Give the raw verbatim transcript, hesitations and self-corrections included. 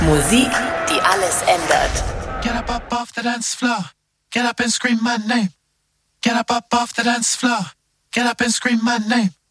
Musik, die alles ändert. Get up, up off the dance floor. Get up and scream my name. Get up, up off the dance floor. Get up and scream my name.